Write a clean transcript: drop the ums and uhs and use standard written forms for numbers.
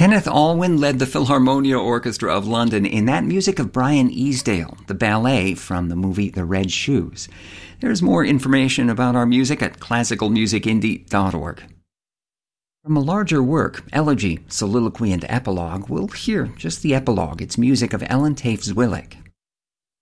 Kenneth Alwyn led the Philharmonia Orchestra of London in that music of Brian Easdale, the ballet from the movie The Red Shoes. There's more information about our music at classicalmusicindie.org. From a larger work, Elegy, Soliloquy, and Epilogue, we'll hear just the epilogue. It's music of Ellen Tafe Zwillig.